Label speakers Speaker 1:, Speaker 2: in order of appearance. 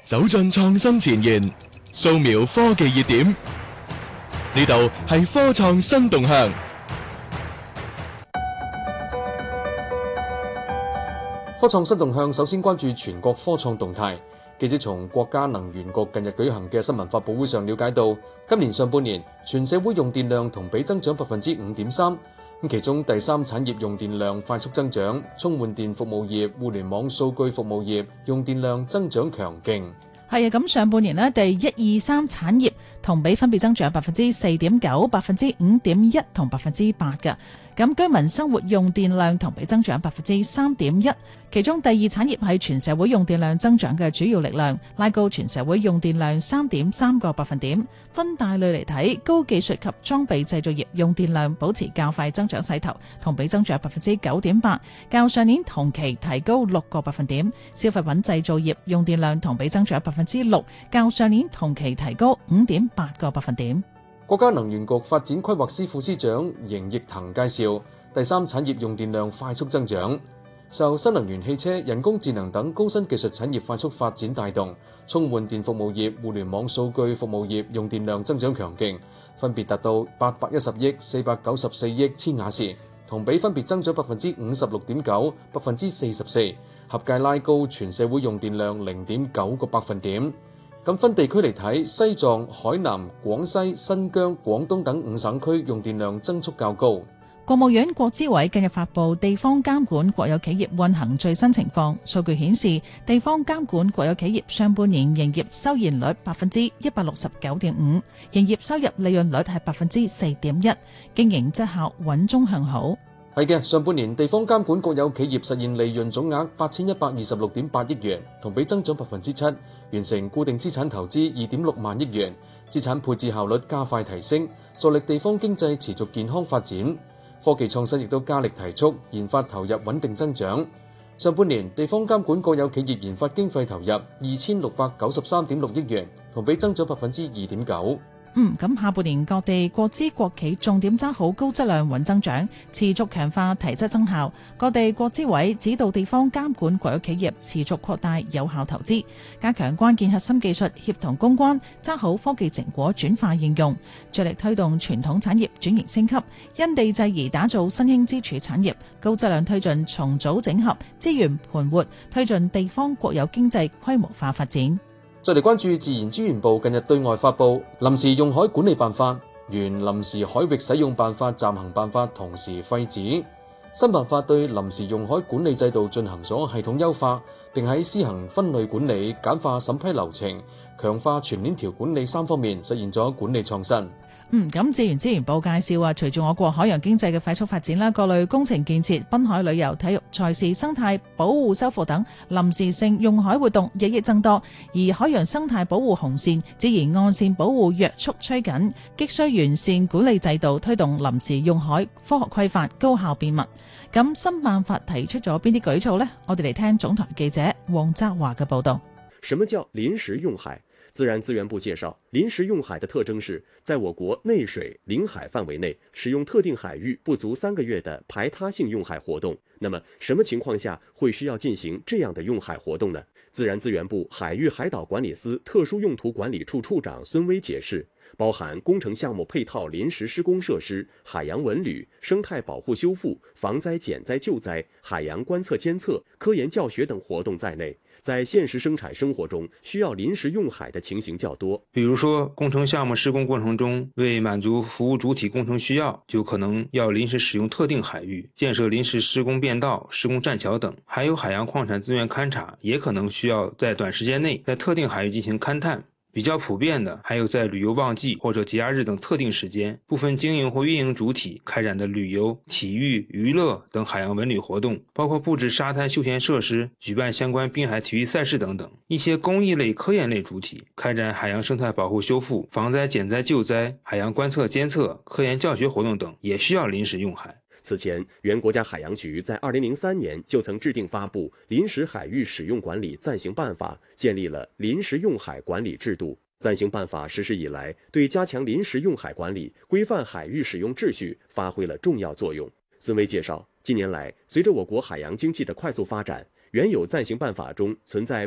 Speaker 1: 走進創新前沿，掃描科技熱點。呢度係科創新動向。
Speaker 2: 科創新動向首先關注全國科創動態。記者從國家能源局近日舉行嘅新聞發佈會上了解到，今年上半年全社會用電量同比增長 5.3%， 其中第三產業用電量快速增長，充換電服務業、互聯網數據服務業用電量增長強勁。
Speaker 3: 係啊，咁上半年呢，第1、2、3產業同比分別增長 4.9%、5.1% 同 8% 㗎。咁居民生活用電量同比增長 3.1%， 其中第二產業係全社會用電量增長嘅主要力量，拉高全社會用電量 3.3 個百分點。分大類嚟睇，高技術及裝備製造業用電量保持較快增長勢頭，同比增長 9.8%， 較上年同期提高6個百分點。消費品製造業用電量同比增長 6%， 較上年同期提高 5.8個百分點。
Speaker 2: 國家能源局發展規劃司副司長邢奕騰介紹，第三產業用電量快速增長，受新能源汽車、人工智能等高新技術產業快速發展帶動，充換電服務業、互聯網數據服務業用電量增長強勁，分別達到810億、494億千瓦時，同比分別增長 56.9%、44%， 合計拉高全社會用電量 0.9個百分點。咁分地區嚟睇，西藏、海南、廣西、新疆、廣東等5省區用電量增速較高。
Speaker 3: 國務院國資委近日發布地方監管國有企業運行最新情況，數據顯示，地方監管國有企業上半年營業收現率 169.5%， 營業收入利潤率係 4.1%， 經營績效穩中向好。
Speaker 2: 係嘅，上半年地方監管國有企業實現利潤總額 8,126.8 億元，同比增長 7%， 完成固定資產投資 2.6 萬億元，資產配置效率加快提升，助力地方經濟持續健康發展。科技創新亦都加力提速，研發投入穩定增長。上半年地方監管國有企業研發經費投入 2,693.6 億元，同比增長 2.9%。
Speaker 3: 咁下半年各地國資國企重點抓好高質量穩增長，持續強化提質增效。各地國資委指導地方監管國有企業持續擴大有效投資，加強關鍵核心技術協同攻關，抓好科技成果轉化應用，着力推動傳統產業轉型升級，因地制宜打造新興支柱產業，高質量推進重組整合，資源盤活，推進地方國有經濟規模化發展。
Speaker 2: 再嚟關注自然資源部近日對外發布臨時用海管理辦法，原臨時海域使用辦法暫行辦法同時廢止。新辦法對臨時用海管理制度進行咗系統優化，並喺施行分類管理、簡化審批流程、強化全鏈條管理3方面實現咗管理創新。
Speaker 3: 咁自然資源部介紹啊，隨住我國海洋經濟嘅快速發展啦，各類工程建設、濱海旅遊、體育賽事、生態保護修復等臨時性用海活動日益增多，而海洋生態保護紅線、自然岸線保護約束趨緊，急需完善管理制度，推動臨時用海科學規範高效便民。咁新辦法提出咗邊啲舉措呢？我哋嚟聽總台記者黃澤華嘅報道。
Speaker 4: 什麼叫臨時用海？自然資源部介紹，臨時用海的特徵是在我國內水領海範圍內使用特定海域不足3個月的排他性用海活動。那麼什麼情況下會需要進行這樣的用海活動呢？自然資源部海域海島管理司特殊用途管理處處長孫威解釋，包含工程項目配套臨時施工設施、海洋文旅、生態保護修復、防災減災救災、海洋觀測監測、科研教學等活動在內，在現實生產生活中需要臨時用海的情形較多。
Speaker 5: 比如說工程項目施工過程中，為滿足服務主體工程需要，就可能要臨時使用特定海域，建設臨時施工便道、施工棧橋等。還有海洋礦產資源勘察，也可能需要在短時間內在特定海域進行勘探。比較普遍的還有在旅遊旺季或者節假日等特定時間，部分經營或運營主體開展的旅遊、體育、娛樂等海洋文旅活動，包括布置沙灘休閒設施、舉辦相關濱海體育賽事等等。一些公益類、科研類主體開展海洋生態保護修復、防災減災救災、海洋觀測監測、科研教學活動等，也需要臨時用海。
Speaker 4: 此前，原國家海洋局在2003年就曾制定發布《臨時海域使用管理暫行辦法》，建立了臨時用海管理制度。暫行辦法實施以來，對加強臨時用海管理、規範海域使用秩序發揮了重要作用。孫威介紹，近年來，隨着我國海洋經濟的快速發展，原有暫行辦法中存在